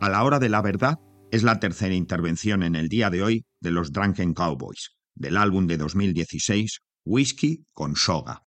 A la hora de la verdad es la tercera intervención en el día de hoy de los Drunken Cowboys, del álbum de 2016, Whisky con Soga.